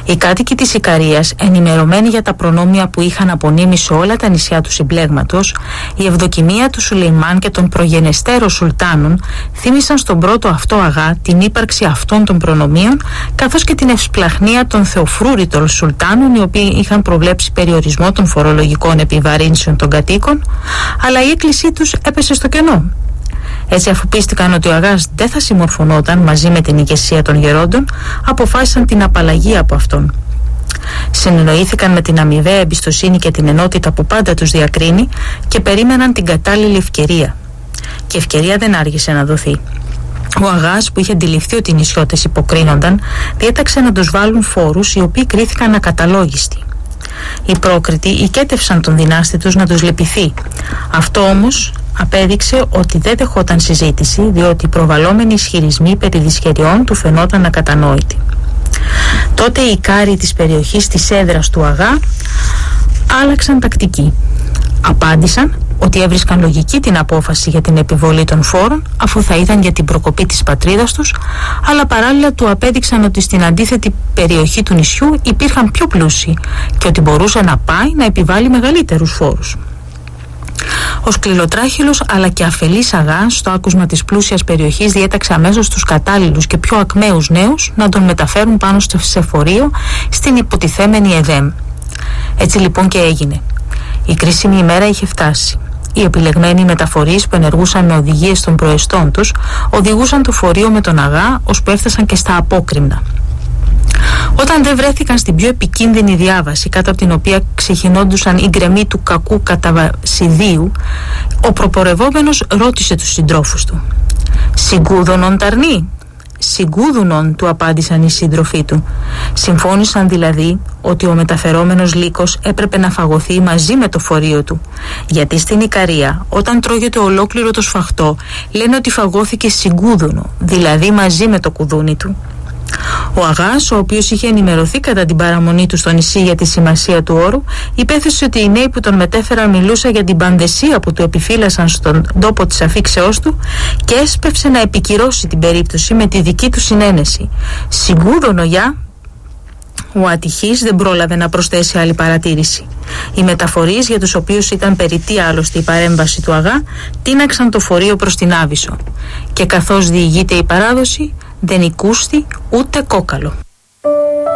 Οι κάτοικοι της Ικαρίας, ενημερωμένοι για τα προνόμια που είχαν απονείμει σε όλα τα νησιά του συμπλέγματος, η ευδοκιμία του Σουλεϊμάν και των προγενεστέρων σουλτάνων θύμισαν στον πρώτο αυτό αγά την ύπαρξη αυτών των προνομίων, καθώς και την ευσπλαχνία των θεοφρούρητων σουλτάνων, οι οποίοι είχαν προβλέψει περιορισμό των φορολογικών επιβαρύνσεων των κατοίκων, αλλά η έκκλησή τους έπεσε στο κενό. Έτσι, αφού πίστηκαν ότι ο αγάς δεν θα συμμορφωνόταν μαζί με την ηγεσία των γερόντων, αποφάσισαν την απαλλαγή από αυτόν. Συνεννοήθηκαν με την αμοιβαία εμπιστοσύνη και την ενότητα που πάντα τους διακρίνει και περίμεναν την κατάλληλη ευκαιρία. Και ευκαιρία δεν άργησε να δοθεί. Ο αγάς, που είχε αντιληφθεί ότι οι νησιώτες υποκρίνονταν, διέταξε να τους βάλουν φόρους οι οποίοι κρίθηκαν ακαταλόγιστοι. Οι πρόκριτοι οικέτευσαν τον δυνάστη τους να τους λυπηθεί. Αυτό όμως απέδειξε ότι δεν δεχόταν συζήτηση, διότι οι προβαλλόμενοι ισχυρισμοί περί δυσχεριών του φαινόταν ακατανόητοι. Τότε οι Ικάροι της περιοχής της έδρας του αγά άλλαξαν τακτική. Απάντησαν ότι έβρισκαν λογική την απόφαση για την επιβολή των φόρων, αφού θα ήταν για την προκοπή της πατρίδας τους, αλλά παράλληλα του απέδειξαν ότι στην αντίθετη περιοχή του νησιού υπήρχαν πιο πλούσιοι και ότι μπορούσε να πάει να επιβάλλει μεγαλύτερους φόρους. Ο σκληροτράχυλος αλλά και αφελής αγάς, στο άκουσμα της πλούσιας περιοχής, διέταξε αμέσως τους κατάλληλους και πιο ακμαίους νέους να τον μεταφέρουν πάνω στο φορείο στην υποτιθέμενη Εδέμ. Έτσι λοιπόν και έγινε. Η κρίσιμη ημέρα είχε φτάσει. Οι επιλεγμένοι μεταφορείς που ενεργούσαν με οδηγίες των προεστών τους οδηγούσαν το φορείο με τον αγά, ώσπου έφτασαν και στα απόκρημνα. Όταν δεν βρέθηκαν στην πιο επικίνδυνη διάβαση, κάτω από την οποία ξεχυνόντουσαν οι γκρεμοί του κακού καταβασιδίου, ο προπορευόμενος ρώτησε τους συντρόφους του: «Συγκούδωνον ταρνή?» «Συγκούδουνον», του απάντησαν οι σύντροφοί του. Συμφώνησαν δηλαδή ότι ο μεταφερόμενος λύκος έπρεπε να φαγωθεί μαζί με το φορείο του, γιατί στην Ικαρία όταν τρώγεται ολόκληρο το σφαχτό λένε ότι φαγώθηκε συγκούδουνο, δηλαδή μαζί με το κουδούνι του. Ο αγάς, ο οποίος είχε ενημερωθεί κατά την παραμονή του στο νησί για τη σημασία του όρου, υπέθεσε ότι οι νέοι που τον μετέφεραν μιλούσαν για την παντεσία που του επιφύλασαν στον τόπο της αφήξεώς του και έσπευσε να επικυρώσει την περίπτωση με τη δική του συνένεση. «Συγκούδωνο για...» Ο ατυχής δεν πρόλαβε να προσθέσει άλλη παρατήρηση. Οι μεταφορείς, για τους οποίους ήταν περιττή άλλωστε η παρέμβαση του αγά, τίναξαν το φορείο προς την Άβυσσο. Και καθώς διηγείται η παράδοση, δεν οικούστη ούτε κόκαλο.